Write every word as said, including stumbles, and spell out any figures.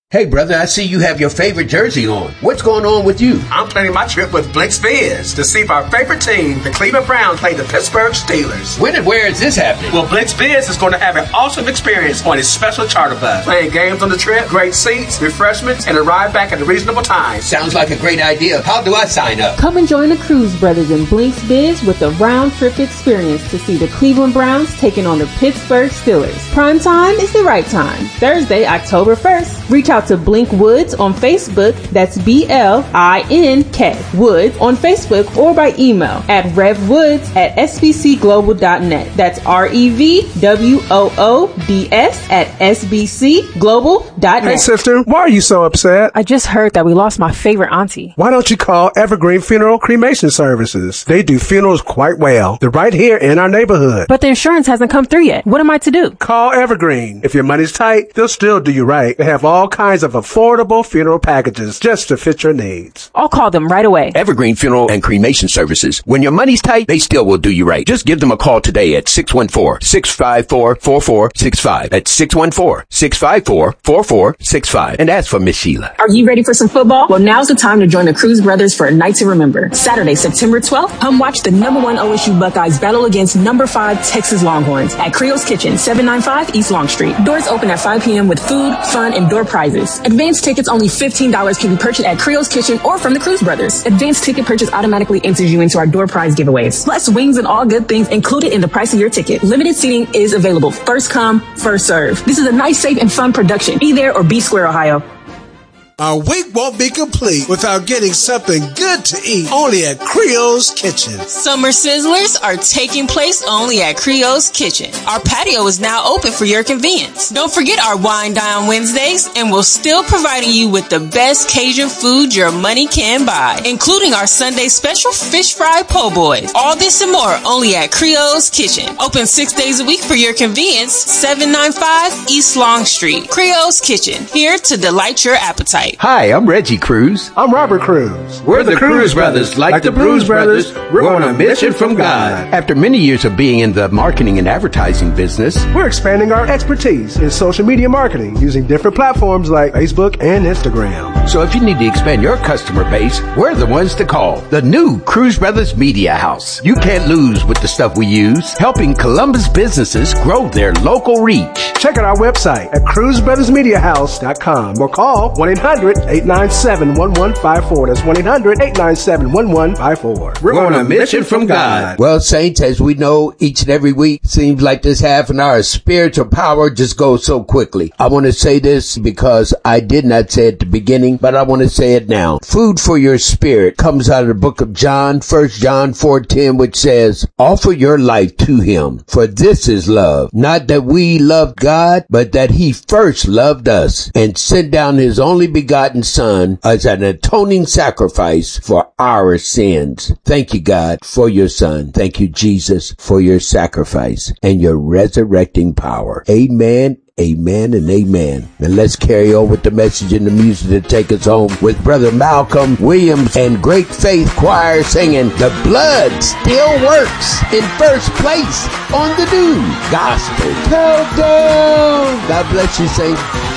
Hey, brother, I see you have your favorite jersey on. What's going on with you? I'm planning my trip with Blink's Biz to see if our favorite team, the Cleveland Browns, play the Pittsburgh Steelers. When and where is this happening? Well, Blink's Biz is going to have an awesome experience on his special charter bus. Playing games on the trip, great seats, refreshments, and a ride back at a reasonable time. Sounds like a great idea. How do I sign up? Come and join the Cruz Brothers and Blink's Biz with a round-trip experience to see the Cleveland Browns taking on the Pittsburgh Steelers. Prime time is the right time. Thursday, October first. Reach out to Blink Woods on Facebook, that's B L I N K, Woods on Facebook, or by email at revwoods at s b c global dot net. That's R E V W O O D S at s b c global dot net. Hey sister, why are you so upset? I just heard that we lost my favorite auntie. Why don't you call Evergreen Funeral Cremation Services? They do funerals quite well. They're right here in our neighborhood. But the insurance hasn't come through yet. What am I to do? Call Evergreen. If your money's tight, they'll still do you right. They have all kinds of affordable funeral packages just to fit your needs. I'll call them right away. Evergreen Funeral and Cremation Services. When your money's tight, they still will do you right. Just give them a call today at six one four, six five four, four four six five. That's six one four, six five four, four four six five. And ask for Miss Sheila. Are you ready for some football? Well, now's the time to join the Cruz Brothers for a night to remember. Saturday, September twelfth, come watch the number one O S U Buckeyes battle against number five Texas Longhorns at Creole's Kitchen, seven ninety-five East Long Street. Doors open at five p.m. with food, fun, and door prizes. Advanced tickets only fifteen dollars can be purchased at Creole's Kitchen or from the Cruz Brothers. Advanced ticket purchase automatically enters you into our door prize giveaways. Plus wings and all good things included in the price of your ticket. Limited seating is available. First come, first serve. This is a nice, safe, and fun production. Be there or be square, Ohio. Our week won't be complete without getting something good to eat only at Creole's Kitchen. Summer sizzlers are taking place only at Creole's Kitchen. Our patio is now open for your convenience. Don't forget our Wine Dine Wednesdays, and we're still providing you with the best Cajun food your money can buy, including our Sunday special fish fry po' boys. All this and more only at Creole's Kitchen. Open six days a week for your convenience, seven ninety-five East Long Street. Creole's Kitchen, here to delight your appetite. Hi, I'm Reggie Cruz. I'm Robert Cruz. We're, We're the, the Cruz Brothers. Like, like the Bruise Brothers, Brothers, we're on a mission from God. After many years of being in the marketing and advertising business, we're expanding our expertise in social media marketing using different platforms like Facebook and Instagram. So if you need to expand your customer base, we're the ones to call. The new Cruz Brothers Media House. You can't lose with the stuff we use, helping Columbus businesses grow their local reach. Check out our website at cruz brothers media house dot com or call one eight hundred eight nine seven one one five four. That's one eight hundred eight nine seven one one five four. We're, We're on a mission from God. Well, saints, as we know each and every week, seems like this half an hour of spiritual power just goes so quickly. I want to say this because I did not say it at the beginning, but I want to say it now. Food for your spirit comes out of the book of John, First John four ten, which says, offer your life to him, for this is love. Not that we loved God, but that he first loved us and sent down his only begotten Son as an atoning sacrifice for our sins. Thank you, God, for your Son. Thank you, Jesus, for your sacrifice and your resurrecting power. Amen. Amen and amen. And let's carry on with the message and the music to take us home with Brother Malcolm Williams and Great Faith Choir singing The Blood Still Works in first place on the new Gospel Countdown. God bless you, saints.